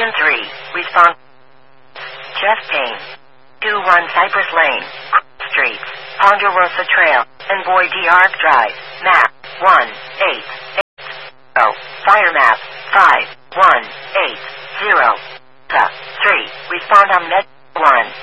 Engine 3, respond. Chest pain. 21 Cypress Lane, Street, Ponderosa Trail, and Boyd Arc Drive. Map 188. Fire map 5180. 3. Respond on Med 1.